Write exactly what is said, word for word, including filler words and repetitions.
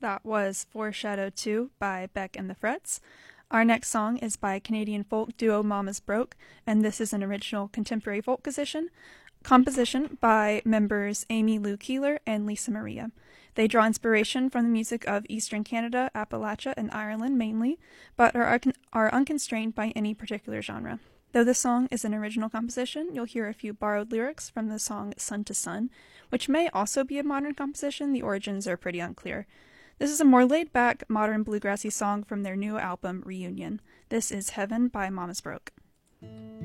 That was Foreshadow two by Beck and the Frets. Our next song is by Canadian folk duo Mama's Broke, and this is an original contemporary folk composition, composition by members Amy Lou Keeler and Lisa Maria. They draw inspiration from the music of Eastern Canada, Appalachia, and Ireland mainly, but are, are unconstrained by any particular genre. Though the song is an original composition, you'll hear a few borrowed lyrics from the song Sun to Sun, which may also be a modern composition. The origins are pretty unclear. This is a more laid-back, modern bluegrassy song from their new album, Reunion. This is Heaven by Mama's Broke.